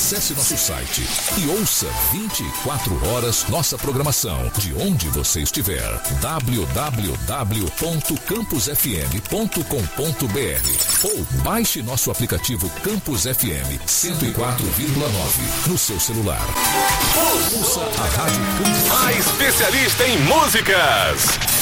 Acesse nosso site e ouça 24 horas nossa programação de onde você estiver. www.campusfm.com.br ou baixe nosso aplicativo Campus FM 104,9 no seu celular. Ouça a Rádio Campus. A especialista em músicas.